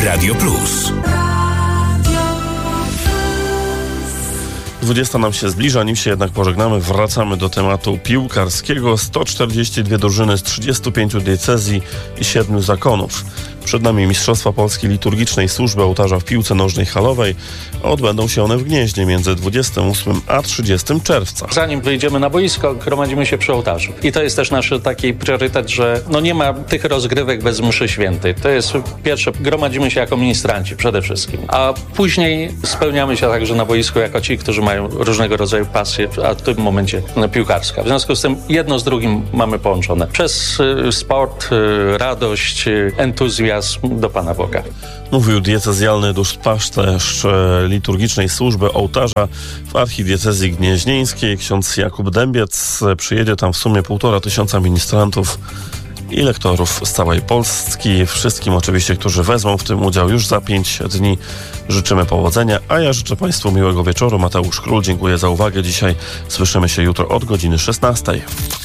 Radio Plus. 20 nam się zbliża, nim się jednak pożegnamy, wracamy do tematu piłkarskiego. 142 drużyny z 35 diecezji i 7 zakonów. Przed nami Mistrzostwa Polski Liturgicznej Służby Ołtarza w piłce nożnej halowej. Odbędą się one w Gnieźnie między 28 a 30 czerwca. Zanim wyjdziemy na boisko, gromadzimy się przy ołtarzu. I to jest też nasz taki priorytet, że nie ma tych rozgrywek bez mszy świętej. To jest pierwsze, gromadzimy się jako ministranci przede wszystkim. A później spełniamy się także na boisku jako ci, którzy mają różnego rodzaju pasje, a w tym momencie piłkarska. W związku z tym jedno z drugim mamy połączone. Przez sport, radość, entuzjazm do Pana Boga. Mówił diecezjalny duszpasterz liturgicznej służby ołtarza w archidiecezji gnieźnieńskiej. Ksiądz Jakub Dębiec. Przyjedzie tam w sumie 1500 ministrantów i lektorów z całej Polski. Wszystkim oczywiście, którzy wezmą w tym udział już za 5 dni, życzymy powodzenia, a ja życzę Państwu miłego wieczoru. Mateusz Król, dziękuję za uwagę. Dzisiaj słyszymy się jutro od godziny 16.